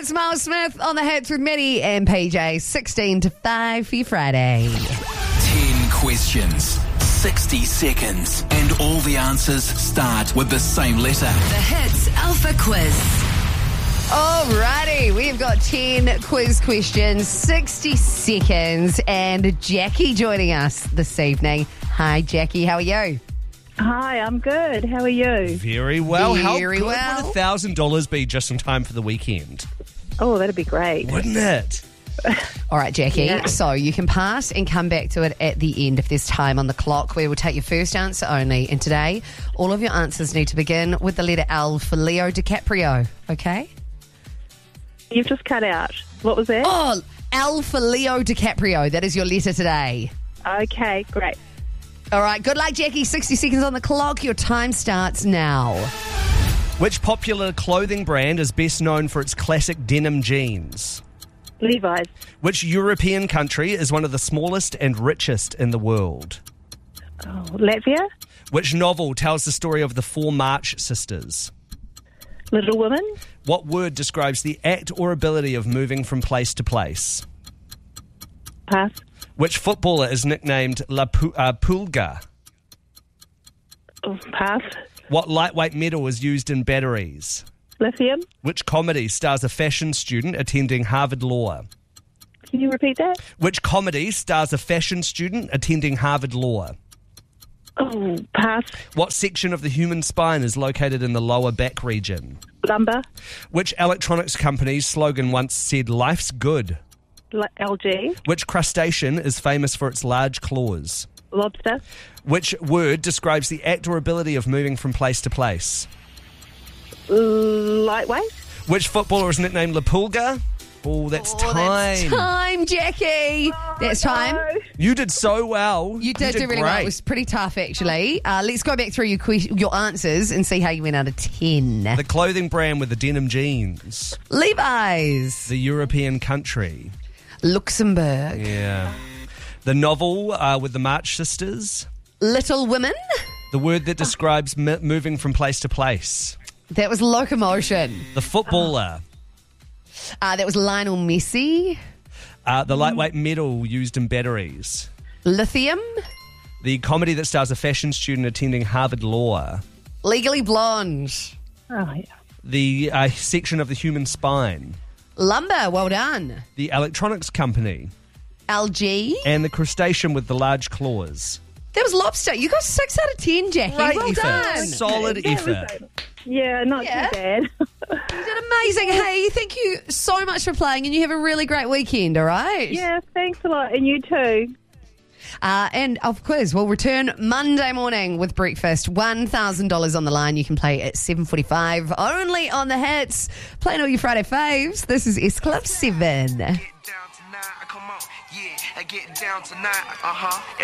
It's Miles Smith on the hits with Mitty and PJ. 16 to 5 for your Friday. 10 questions, 60 seconds, and all the answers start with the same letter. The Hits Alpha Quiz. Alrighty, we've got 10 quiz questions, 60 seconds, and Jackie joining us this evening. Hi, Jackie. How are you? Hi, I'm good. How are you? Very well. Very How good well. would $1,000 be just in time for the weekend? Oh, that'd be great. Wouldn't it? All right, Jackie. Yeah. So you can pass and come back to it at the end if there's time on the clock. We will take your first answer only. And today, all of your answers need to begin with the letter L for Leo DiCaprio. Okay? You've just cut out. What was that? Oh, L for Leo DiCaprio. That is your letter today. Okay, great. All right. Good luck, Jackie. 60 seconds on the clock. Your time starts now. Which popular clothing brand is best known for its classic denim jeans? Levi's. Which European country is one of the smallest and richest in the world? Oh, Latvia. Which novel tells the story of the four March sisters? Little Women. What word describes the act or ability of moving from place to place? Pass. Which footballer is nicknamed La Pulga? Oh, pass. What lightweight metal is used in batteries? Lithium. Which comedy stars a fashion student attending Harvard Law? Can you repeat that? Which comedy stars a fashion student attending Harvard Law? Oh, pass. What section of the human spine is located in the lower back region? Lumber. Which electronics company's slogan once said, "Life's good"? LG. Which crustacean is famous for its large claws? Lobster. Which word describes the act or ability of moving from place to place? Lightweight. Which footballer is nicknamed La Pulga? Oh, that's time. That's time, Jackie. That's time. No. You did so well. You did do really well. It was pretty tough, actually. Let's go back through your answers and see how you went out of 10. The clothing brand with the denim jeans. Levi's. The European country. Luxembourg. Yeah. The novel with the March sisters. Little Women. The word that describes moving from place to place. That was locomotion. The footballer. That was Lionel Messi. The lightweight metal used in batteries. Lithium. The comedy that stars a fashion student attending Harvard Law. Legally Blonde. Oh, yeah. The section of the human spine. Lumber. Well done. The electronics company. LG. And the crustacean with the large claws. That was lobster. You got 6 out of 10, Jackie. Great well effort. done. Solid That was effort. Yeah, not Yeah. too bad. You did amazing. Hey, thank you so much for playing, and you have a really great weekend, all right? Yeah, thanks a lot. And you too. And of course, we'll return Monday morning with breakfast. $1,000 on the line. You can play at 7:45 only on the hits. Playing all your Friday faves. This is S Club 7. Get down tonight, come on, yeah, I get down tonight,